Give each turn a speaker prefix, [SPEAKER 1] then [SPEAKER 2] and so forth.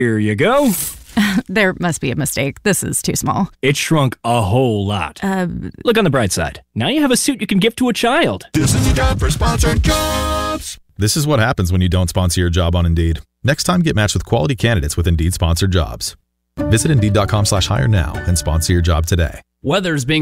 [SPEAKER 1] Here you go.
[SPEAKER 2] There must be a mistake. This is too small.
[SPEAKER 1] It shrunk a whole lot. Look on the bright side. Now you have a suit you can give to a child.
[SPEAKER 3] This is your job for sponsored jobs.
[SPEAKER 4] This is what happens when you don't sponsor your job on Indeed. Next time, get matched with quality candidates with Indeed sponsored jobs. Visit Indeed.com/hire now and sponsor your job today.
[SPEAKER 5] Weather's being